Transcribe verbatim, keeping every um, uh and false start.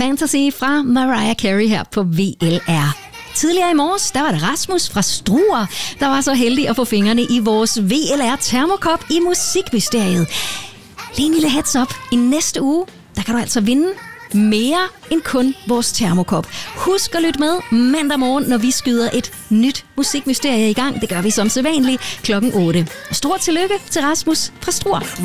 Fantasy fra Mariah Carey her på V L R. Tidligere i morges, der var det Rasmus fra Struer, der var så heldig at få fingrene i vores V L R Termokop i Musikmysteriet. Lige en lille heads up. I næste uge, der kan du altså vinde mere end kun vores termokop. Husk at lytte med mandag morgen, når vi skyder et nyt musikmysterie i gang. Det gør vi som sædvanligt klokken otte. Stort tillykke til Rasmus fra Struer.